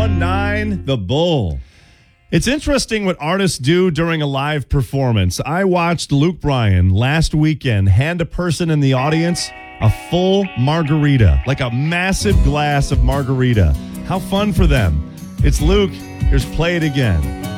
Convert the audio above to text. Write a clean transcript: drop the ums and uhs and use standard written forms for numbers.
1019 The Bull. It's interesting what artists do during a live performance. I watched Luke Bryan last weekend hand a person in the audience a full margarita, like a massive glass of margarita. How fun for them. It's Luke. Here's Play It Again.